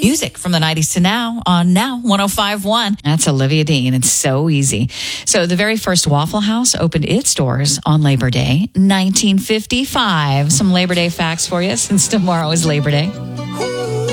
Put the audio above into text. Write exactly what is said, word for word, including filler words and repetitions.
Music from the nineties to now on Now one oh five point one. That's Olivia Dean. It's so easy. So the very first Waffle House opened its doors on Labor Day, nineteen fifty-five. Some Labor Day facts for you since tomorrow is Labor Day.